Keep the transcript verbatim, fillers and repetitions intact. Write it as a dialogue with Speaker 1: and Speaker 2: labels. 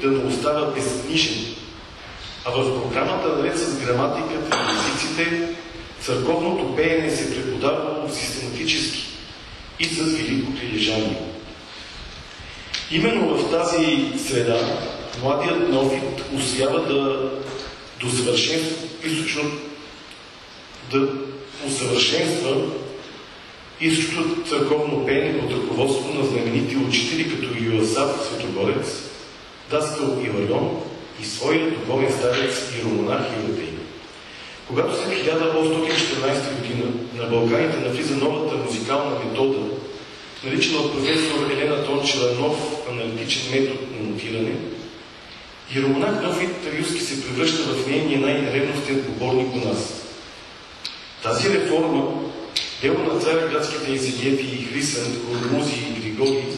Speaker 1: да не остава безкнижен. А в програмата, наред с граматиката и езиците, църковното пеене се преподавало систематически и с велико прилежание. Именно в тази среда младият неофит успява да досъвършенства източно да усъвършенства източното църковно пеене под ръководство на знаменити учители като Йоасаф Светогорец, Даскал Иларион и своя духовен старец иеромонах Илатей. Когато след хиляда осемстотин и четиринадесета година на Балканите навлиза новата музикална метода, наричана от професор Елена Тончева нов аналитичен метод на нотиране, иеромонах Неофит Риуски се превръща в нейния най-ревностен поборник у нас. Тази реформа, дело на царя градските Езегети и Хрисан, Хормузи и Григорий,